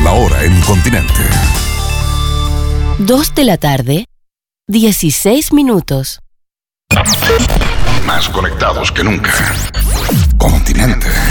La hora en Continente. 2 de la tarde, 16 minutos. Más conectados que nunca. Continente.